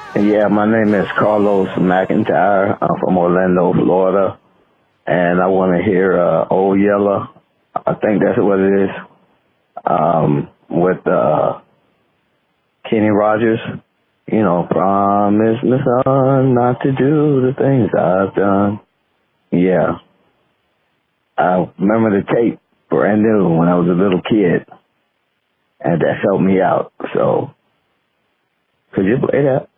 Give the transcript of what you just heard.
Yeah, my name is Carlos McIntyre. I'm from Orlando, Florida, and I want to hear Old Yeller. I think that's what it is. With Kenny Rogers. You know, promise me, son, not to do the things I've done. Yeah. I remember the tape brand new when I was a little kid, and that helped me out. So, could you play that?